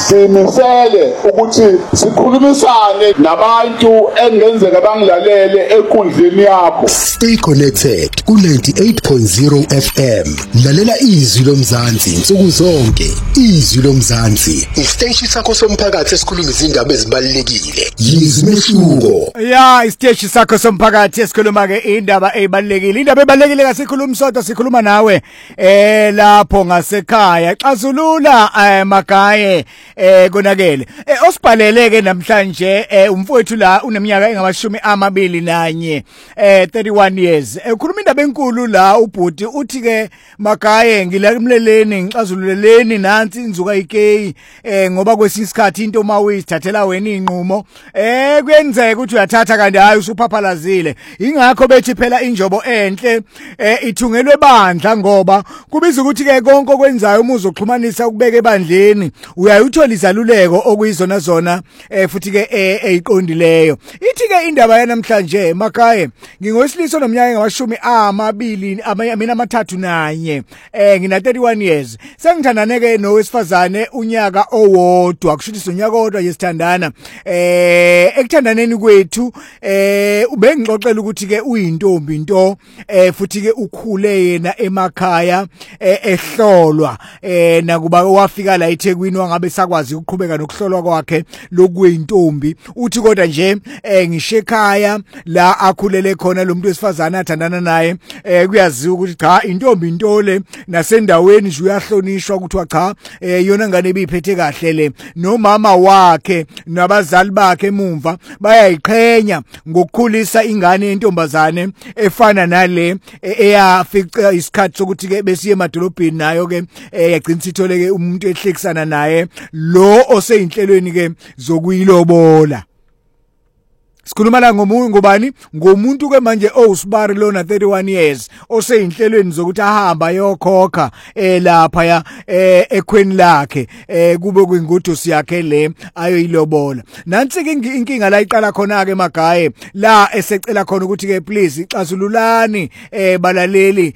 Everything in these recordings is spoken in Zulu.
simisele ukuthi sikhulumisane nabantu engenzeka bangilalele enkundleni yakho. Stay connected ku 98.0 FM. Lalela izwi lomzansi insuku zonke. Izwi lomzansi, isiteshi sakho somphakathi esikhuluma izindaba ezibalulekile. Yizwi mehluko. Ya, isiteshi sakho somphakathi esikhuluma ke indaba ezibalulekile. Indaba ezibalulekile kasikhuluma sodwa, sikhuluma nawe lapho ngasekhaya. Xazulula magaye konakele. Osibhalele ke namhlanje umfowethu la uneminyaka engamashumi amabili nanye 31 years. Ukhuluma indaba enkulu la ubhuti uthi ke magaye ngilakumleleni ngixazululeleni nansi inzuka ikey ngoba kwesinye isikhathi into uma uyithathela wena inqumo kuyenzeka ukuthi uyathatha kanti hayi usuphaphalizile. Ingakho bethi phela injobo enhle ithungelwe bandla ngoba kubiza ukuthi ke konke okwenzayo uma uzoxhumanisa ukubeka ebandleni uyayithola izaluleko okuyizona zona futhi ke eziqondileyo. Ithi ke indaba yanamhlanje magaye ngingowesiliso nomnyaka ngamashumi amabili mina amathathu nanye ngina 31 years. Sengithandane ke nowesifazane unyaka owodwa kushuthi sonyaka owodwa yesithandana ekuthandaneni kwethu ubengixoxela ukuthi ke uyintombi into futhi ke ukhule yena emakhaya ehlolwa nakuba wafika la eThekwini wangabe sakwazi ukuqhubeka nokuhlolwa kwakhe lokuyintombi. Uthi kodwa nje ngisho ekhaya la akhulele khona lo muntu wesifazane athandana naye kuyaziwa ukuthi cha intombi intole nasendaweni nje uyahlonishwa ukuthi cha yona ngane ebiphethe kahle le. Nomama wakhe nabazali bakhe emumva bayayiqhenya ngokukhulisa ingane yentombazane efana nale eyafica isikhathi sokuthi ke besiye emadolobheni nayo ke yagcina sithole ke umuntu ehlekisana naye lo oseyinhlelweni ke zokuyilobola. Sikhuluma la ngobani ngomuntu ke manje owusibari lona 31 years oseyinhlelweni zokuthi ahamba yokhokha lapha ya ekhweni lakhe kube kwingudo siyakhe le ayoyilobola. Nansi ke inkinga la iqala khona ke magaye la esecela khona ukuthi ke please ixazululani balaleli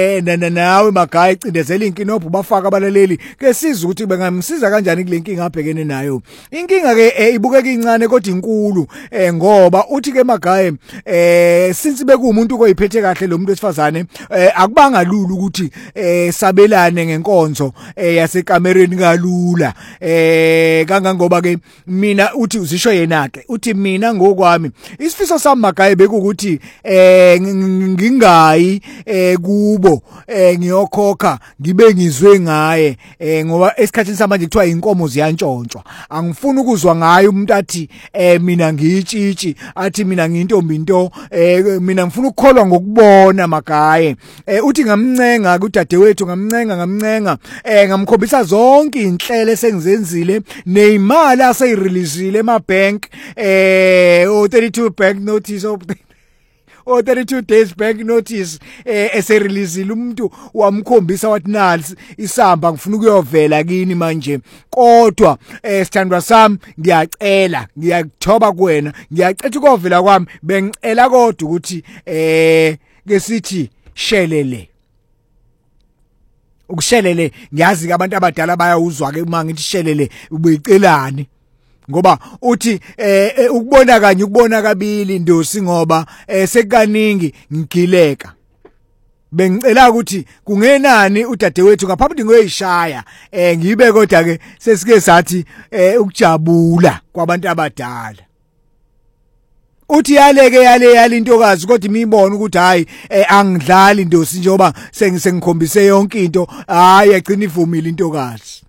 nawe magaye cindezela inkinopho bafaka abalaleli ke siza ukuthi bengamsiza kanjani kule nkinga abhekene nayo. Inkinga ke ibukeka incane kodwa inkulu ngoba uthi ke magaye since bekuumuntu koyiphethe kahle lo muntu wesifazane akubanga lula ukuthi sabelane ngenkonzo yasekamereni kalula kangangoba ke mina uthi uzisho yena ke uthi mina ngokwami isifiso sami magaye bekuthi ngingayi kubo ngiyokhokha ngibe ngizwe ngaye ngoba esikhathini samanje kuthiwa inkomo ziyantshontshwa. Angifuni ukuzwa ngaye umuntu athi mina ngiyitshitshi athi mina ngiyintombi into mina ngifuna ukukholwa ngokubona magaye. Uthi ngamncenga kudadewethu ngamncenga ngamkhombisa zonke inhlelo esengizenzile neimali aseyireleasile emabank 32 bank notice 32 days bank notice esereleasile umuntu wamkhombisa wathi nasi isamba ngifuna ukuyovela kini manje kodwa sithandwa sami ngiyacela ngiyakuthoba kuwena ngiyacela ukovela kwami bengicela kodwa ukuthi ke sithi shelele ukushelele ngiyazi ke abantu abadala bayawuzwa ke uma ngithi shelele ubuyicelani ngoba uthi ukubona kanye ukubona kabili ndosi ngoba sekukaningi ngigileka. Bengicela ukuthi kungenani udadewethu ngaphambi ngoyishaya ngibe kodwa ke sesike sathi ukujabula kwabantu abadala. Uthi yale intokazi kodwa imibona ukuthi hayi angidlali ndosi njengoba sengikhombise yonke into hayi agcina ivumile intokazi.